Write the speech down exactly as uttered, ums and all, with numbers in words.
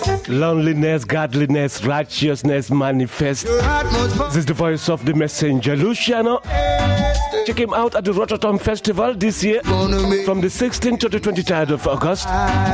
Loneliness, godliness, righteousness manifest. This is the voice of the messenger, Luciano. Check him out at the Rotterdam Festival this year from the sixteenth to the twenty-third of August.